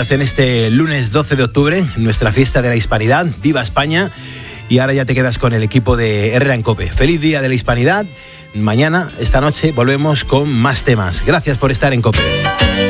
Estás en este lunes 12 de octubre, nuestra fiesta de la Hispanidad. ¡Viva España! Y ahora ya te quedas con el equipo de Herrera en COPE. ¡Feliz Día de la Hispanidad! Mañana, esta noche, volvemos con más temas. Gracias por estar en COPE.